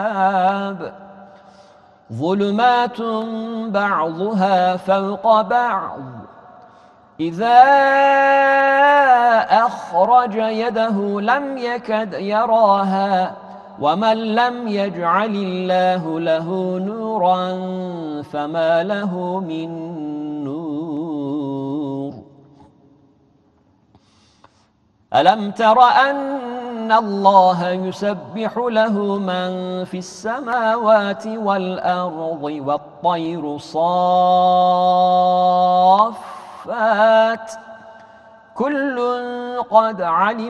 ظلمات بعضها فوق بعض إذا أخرج يده لم يكد يراها ومن لم يجعل الله له نورا فما له من نور ألم تر أن الله يسبح له من في السماوات والأرض والطير صافات كل قد علم